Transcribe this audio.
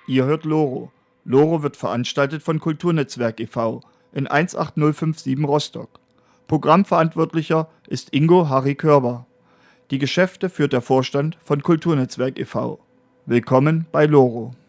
Ihr hört Loro. Loro wird veranstaltet von Kulturnetzwerk e.V. in 18057 Rostock. Programmverantwortlicher ist Ingo Harry Körber. Die Geschäfte führt der Vorstand von Kulturnetzwerk e.V. Willkommen bei Loro.